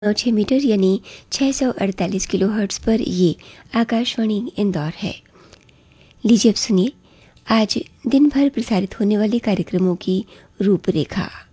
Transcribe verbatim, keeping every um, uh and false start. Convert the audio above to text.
और छः मीटर यानी छः सौ अड़तालीस किलो हर्ट्ज़ पर ये आकाशवाणी इंदौर है। लीजिए अब सुनिए आज दिन भर प्रसारित होने वाले कार्यक्रमों की रूपरेखा।